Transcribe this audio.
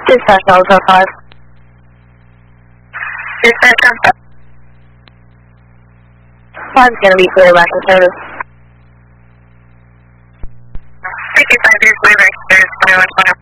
Dispatch 005. Dispatch 5 is going to be clear back to service. 55 is clear back to service, 2120.